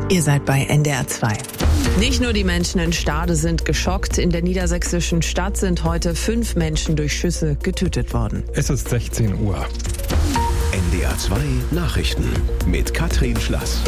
Ihr seid bei NDR 2. Nicht nur die Menschen in Stade sind geschockt. In der niedersächsischen Stadt sind heute 5 Menschen durch Schüsse getötet worden. Es ist 16 Uhr. NDR 2 Nachrichten mit Katrin Schlass.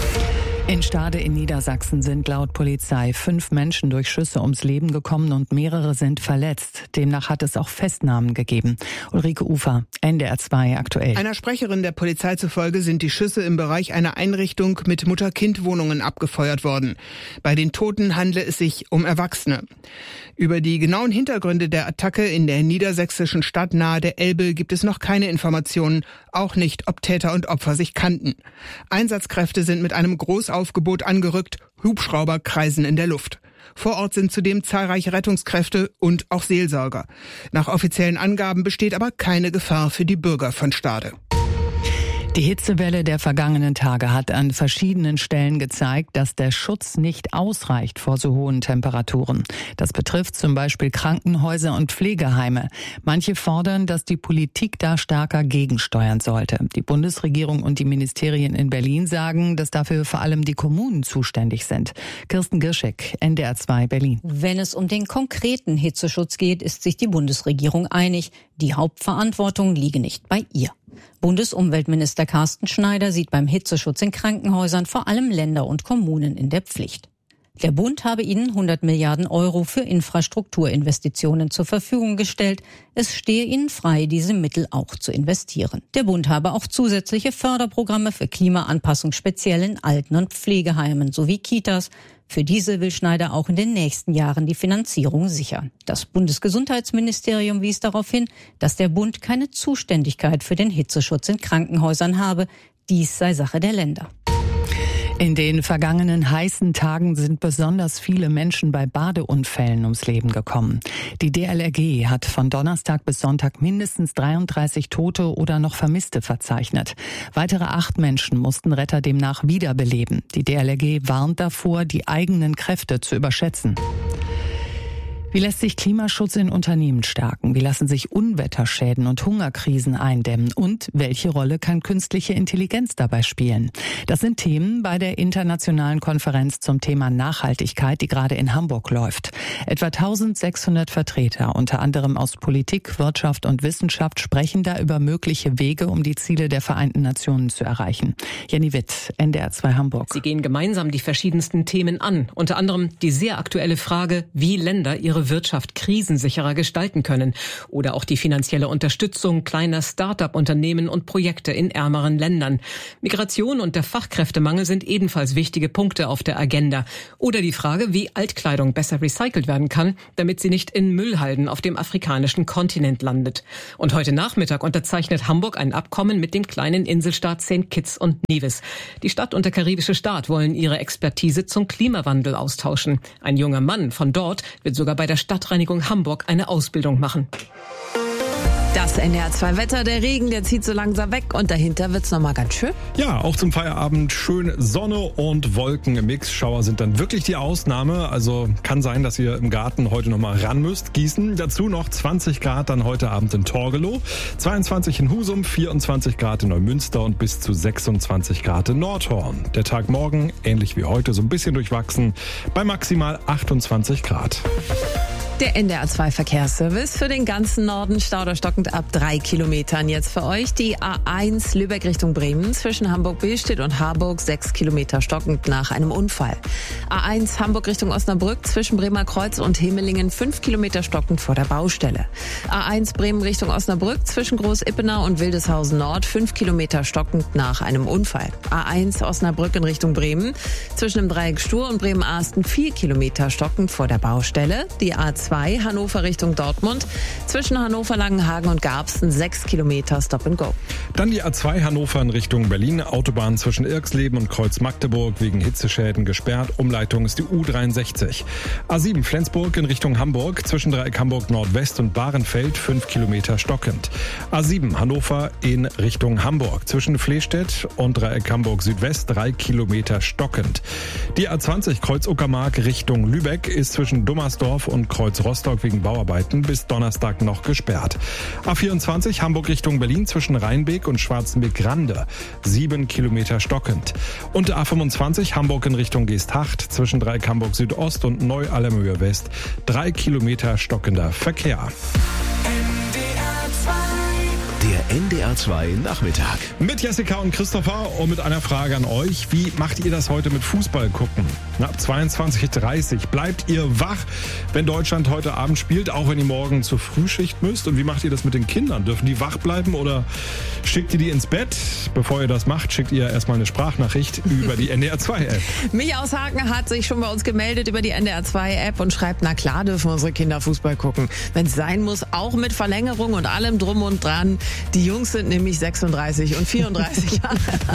In Stade in Niedersachsen sind laut Polizei 5 Menschen durch Schüsse ums Leben gekommen und mehrere sind verletzt. Demnach hat es auch Festnahmen gegeben. Ulrike Ufer, NDR 2 aktuell. Einer Sprecherin der Polizei zufolge sind die Schüsse im Bereich einer Einrichtung mit Mutter-Kind-Wohnungen abgefeuert worden. Bei den Toten handle es sich um Erwachsene. Über die genauen Hintergründe der Attacke in der niedersächsischen Stadt nahe der Elbe gibt es noch keine Informationen, auch nicht, ob Täter und Opfer sich kannten. Einsatzkräfte sind mit einem Großaufgebot angerückt, Hubschrauber kreisen in der Luft. Vor Ort sind zudem zahlreiche Rettungskräfte und auch Seelsorger. Nach offiziellen Angaben besteht aber keine Gefahr für die Bürger von Stade. Die Hitzewelle der vergangenen Tage hat an verschiedenen Stellen gezeigt, dass der Schutz nicht ausreicht vor so hohen Temperaturen. Das betrifft zum Beispiel Krankenhäuser und Pflegeheime. Manche fordern, dass die Politik da stärker gegensteuern sollte. Die Bundesregierung und die Ministerien in Berlin sagen, dass dafür vor allem die Kommunen zuständig sind. Kirsten Girschek, NDR 2 Berlin. Wenn es um den konkreten Hitzeschutz geht, ist sich die Bundesregierung einig. Die Hauptverantwortung liege nicht bei ihr. Bundesumweltminister Carsten Schneider sieht beim Hitzeschutz in Krankenhäusern vor allem Länder und Kommunen in der Pflicht. Der Bund habe ihnen 100 Milliarden Euro für Infrastrukturinvestitionen zur Verfügung gestellt. Es stehe ihnen frei, diese Mittel auch zu investieren. Der Bund habe auch zusätzliche Förderprogramme für Klimaanpassung speziell in Alten- und Pflegeheimen sowie Kitas. Für diese will Schneider auch in den nächsten Jahren die Finanzierung sichern. Das Bundesgesundheitsministerium wies darauf hin, dass der Bund keine Zuständigkeit für den Hitzeschutz in Krankenhäusern habe. Dies sei Sache der Länder. In den vergangenen heißen Tagen sind besonders viele Menschen bei Badeunfällen ums Leben gekommen. Die DLRG hat von Donnerstag bis Sonntag mindestens 33 Tote oder noch Vermisste verzeichnet. Weitere 8 Menschen mussten Retter demnach wiederbeleben. Die DLRG warnt davor, die eigenen Kräfte zu überschätzen. Wie lässt sich Klimaschutz in Unternehmen stärken? Wie lassen sich Unwetterschäden und Hungerkrisen eindämmen? Und welche Rolle kann künstliche Intelligenz dabei spielen? Das sind Themen bei der internationalen Konferenz zum Thema Nachhaltigkeit, die gerade in Hamburg läuft. Etwa 1600 Vertreter, unter anderem aus Politik, Wirtschaft und Wissenschaft, sprechen da über mögliche Wege, um die Ziele der Vereinten Nationen zu erreichen. Jenny Witt, NDR 2 Hamburg. Sie gehen gemeinsam die verschiedensten Themen an. Unter anderem die sehr aktuelle Frage, wie Länder ihre Wirtschaft krisensicherer gestalten können oder auch die finanzielle Unterstützung kleiner Start-up-Unternehmen und Projekte in ärmeren Ländern. Migration und der Fachkräftemangel sind ebenfalls wichtige Punkte auf der Agenda. Oder die Frage, wie Altkleidung besser recycelt werden kann, damit sie nicht in Müllhalden auf dem afrikanischen Kontinent landet. Und heute Nachmittag unterzeichnet Hamburg ein Abkommen mit dem kleinen Inselstaat St. Kitts und Nevis. Die Stadt und der karibische Staat wollen ihre Expertise zum Klimawandel austauschen. Ein junger Mann von dort wird sogar bei der Stadtreinigung Hamburg eine Ausbildung machen. Das NDR 2 Wetter, der Regen, der zieht so langsam weg und dahinter wird's nochmal ganz schön. Ja, auch zum Feierabend schön Sonne und Wolken im Mix. Schauer sind dann wirklich die Ausnahme. Also kann sein, dass ihr im Garten heute nochmal ran müsst, gießen. Dazu noch 20 Grad dann heute Abend in Torgelow, 22 in Husum, 24 Grad in Neumünster und bis zu 26 Grad in Nordhorn. Der Tag morgen, ähnlich wie heute, so ein bisschen durchwachsen, bei maximal 28 Grad. Der NDR 2 Verkehrsservice für den ganzen Norden, stauderstockend ab 3 Kilometern. Jetzt für euch die A1 Lübeck Richtung Bremen zwischen Hamburg-Billstedt und Harburg 6 Kilometer stockend nach einem Unfall. A1 Hamburg Richtung Osnabrück zwischen Bremer Kreuz und Himmelingen 5 Kilometer stockend vor der Baustelle. A1 Bremen Richtung Osnabrück zwischen Groß-Ippenau und Wildeshausen Nord 5 Kilometer stockend nach einem Unfall. A1 Osnabrück in Richtung Bremen zwischen dem Dreieck Stur und Bremen-Arsten 4 Kilometer stockend vor der Baustelle. Die A2 Hannover Richtung Dortmund zwischen Hannover-Langenhagen und Garbsen 6 Kilometer Stop and Go. Dann die A2 Hannover in Richtung Berlin, Autobahn zwischen Irxleben und Kreuz Magdeburg wegen Hitzeschäden gesperrt. Umleitung ist die U63. A7 Flensburg in Richtung Hamburg zwischen Dreieck Hamburg Nordwest und Bahrenfeld 5 Kilometer stockend. A7 Hannover in Richtung Hamburg zwischen Flehstedt und Dreieck Hamburg Südwest 3 Kilometer stockend. Die A20 Kreuz Uckermark Richtung Lübeck ist zwischen Dummersdorf und Kreuz Rostock wegen Bauarbeiten bis Donnerstag noch gesperrt. A24 Hamburg Richtung Berlin zwischen Rheinbeek und Schwarzenbeek-Grande. 7 Kilometer stockend. Und A25 Hamburg in Richtung Geesthacht zwischen Dreieck-Hamburg Südost und Neu-Allermöhe West. 3 Kilometer stockender Verkehr. Der NDR 2 Nachmittag. Mit Jessica und Christopher und mit einer Frage an euch. Wie macht ihr das heute mit Fußball gucken? Ab 22:30 Uhr bleibt ihr wach, wenn Deutschland heute Abend spielt, auch wenn ihr morgen zur Frühschicht müsst? Und wie macht ihr das mit den Kindern? Dürfen die wach bleiben oder schickt ihr die ins Bett? Bevor ihr das macht, schickt ihr erstmal eine Sprachnachricht über die NDR 2 App. Mich aus Haken hat sich schon bei uns gemeldet über die NDR 2 App und schreibt, na klar dürfen unsere Kinder Fußball gucken. Wenn es sein muss, auch mit Verlängerung und allem drum und dran. Die Jungs sind nämlich 36 und 34 Jahre alt.